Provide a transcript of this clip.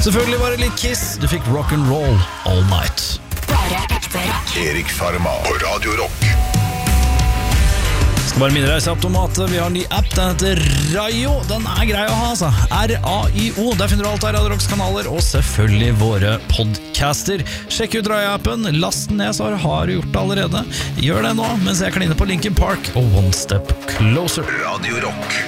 Selvfølgelig var det litt Kiss. Du fikk rock'n'roll all night. Bare ekte rock. Erik Farma på Radio Rock. Skal bare minne deg kjapt om at vi har en ny app. Den heter Raio. Den er grei å ha, altså. R-A-I-O. Der finner du alt av Radio Rocks kanaler, og selvfølgelig våre podcaster. Sjekk ut Raio-appen. Last den ned, så har du gjort det allerede. Gjør det nå, mens jeg kliner på Linkin Park og One Step Closer. Radio Rock.